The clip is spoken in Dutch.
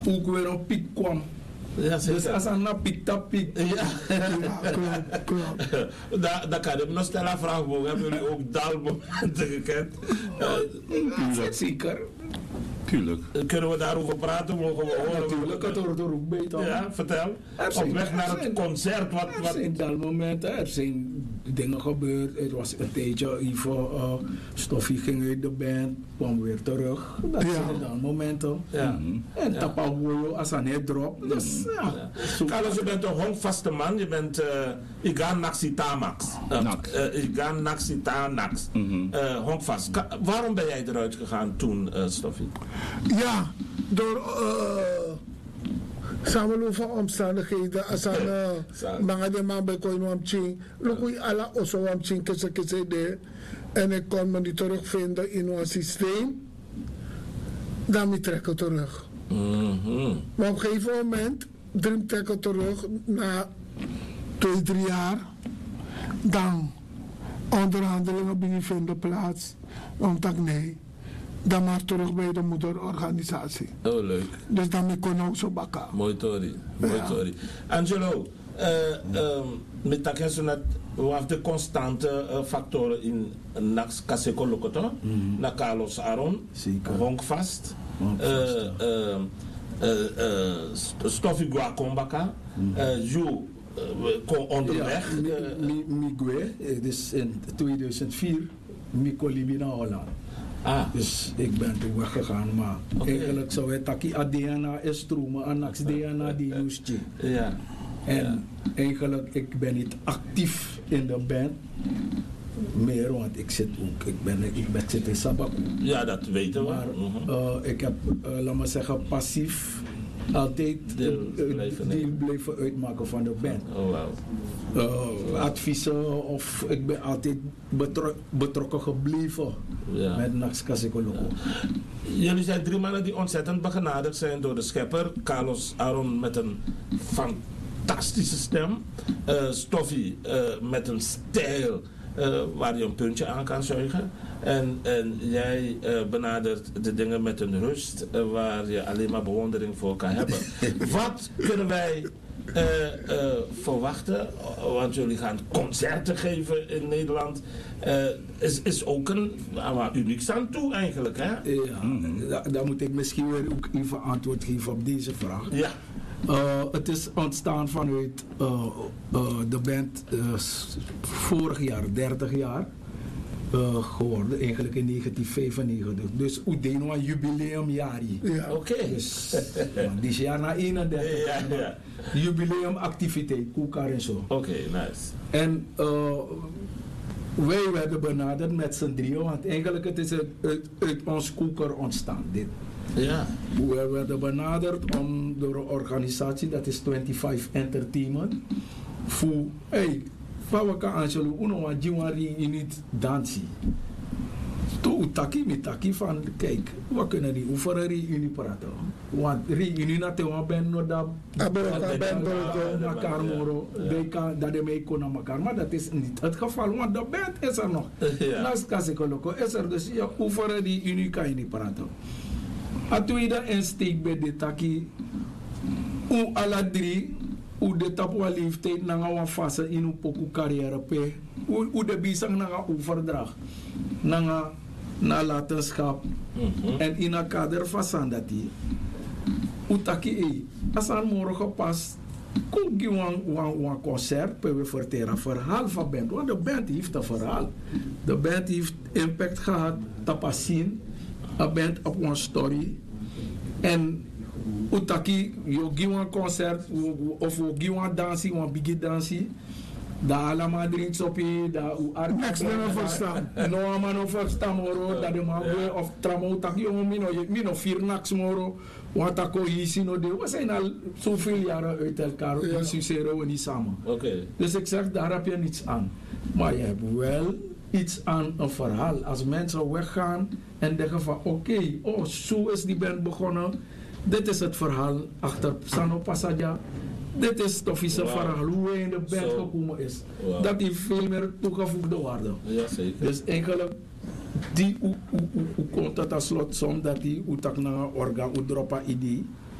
ook weer een piek kwam. Ja, dus als een piek, dat piek. Ja, klopt. Daar kan je nog stellen vraag, hebben jullie ook dalmomenten gekend? Zeker. Tuurlijk. Kunnen we daarover praten? Mogen we horen? Natuurlijk, het hoort er ook bij toch? Ja, vertel. Op weg naar het concert. Er zijn dalmomenten, er zijn dingen gebeurd. Het was een tijdje even, Stoffie ging uit de band, kwam weer terug. Dat zijn dalmomenten. Ja. En Tapawoyo als een head drop. Dus ja. Carlos, je bent een hongvaste man. Je bent Igan Naxitamax. Igan Naxitanax. Hongvast. Waarom ben jij eruit gegaan toen, Stoffie? Ja, door samenloop van omstandigheden. Als een mga de man bij kon wamching, look ala oso wamching kese de, en ik kon me niet terugvinden in ons systeem. Dan moet ik trekken terug. Maar op een gegeven moment trekken terug na 2-3 jaar. Dan onderhandelingen beginnen plaats. Omdat nee. Dan maar terug bij de moederorganisatie. Oh, leuk. Dus dan ben ik ook zo bakken. Mooi tori. Angelo, met dat je net wat de constante factoren in Nax Kaseko Lokoto, na Carlos Aron, Hongvast, Stoffie Guacombaka, Jou onderweg. Migwe, dus in 2004, Mikolibi naar Holland. Dus ik ben toen weggegaan, maar eigenlijk zou het taki ADNA estromen en Nax DNA die moest. Ja. En eigenlijk, ik ben niet actief in de band meer, want ik zit in Sabaku. Ja, dat weten we. Maar ik heb, laat maar zeggen, passief altijd deel blijven uitmaken van de band. Oh, wow. Adviezen of ik ben altijd betrokken gebleven met Nax Kaseko Loco. Jullie zijn 3 mannen die ontzettend begenadigd zijn door de schepper. Carlos Aron met een fantastische stem. Stoffie met een stijl waar je een puntje aan kan zuigen. En jij benadert de dingen met een rust waar je alleen maar bewondering voor kan hebben. Wat kunnen wij verwachten? Want jullie gaan concerten geven in Nederland. Is ook een uniek aan toe eigenlijk, hè? Ja, daar moet ik misschien weer ook even antwoord geven op deze vraag. Ja. Het is ontstaan vanuit de band vorig jaar, 30 jaar geworden, eigenlijk in 1995. Dus we deden een jubileumjaar. Ja. Oké. Dus dit jaar na 31 jaar. Jubileumactiviteit, koekar en zo. Oké, nice. En wij werden benaderd met z'n drieën, want eigenlijk het is uit ons koeker ontstaan, dit. Ja. We werden benaderd door een organisatie, dat is 25 Entertainment. Voor, hey, Pawaka Angelo, uno wa jiwari init dansi. To utaki van, kijk, we kunnen die over een reunie praten. Want reunie na te wan ben no da elkaar moro, dat de mee kon aan elkaar. Maar dat is niet het geval, want de band is er nog. Naast Kaseko Loco is er, dus ja, over die unie kan je niet praten. A tweede insteek bij de taki, u alle 3, u de tapwa leeftijd na een fase in uw poku carrière pe, u de bisang na een overdracht, na nalatenschap, en in een kader van dat u taki asan morgen pas, kon je een concert, pe we verteren verhaal van band, want de band heeft een verhaal. De band heeft impact gehad, tapasin, een band op een story. En utaki, je geeft een concert of je geeft een dansie, een biggie dansie. Daar allemaal drinks op je, daar u arm. Next never verstaan. No man verstaan moro, dat de man of tramo taki mino 4 nachts moro. Want dat kon je zien, we zijn al zoveel jaren uit elkaar, we musiceren we niet samen. Dus ik zeg, daar heb je niets aan. Maar je hebt wel iets aan een verhaal. Als mensen weggaan en denken van oké, zo is die band begonnen. Dit is het verhaal achter Sano Passagia. Dit is Stoffie's verhaal, hoe hij in de band gekomen is. Dat heeft veel meer toegevoegde waarde. Ja, zeker. Dus eigenlijk, die hoe komt het als slotsom dat die utak na orga, droppen idee.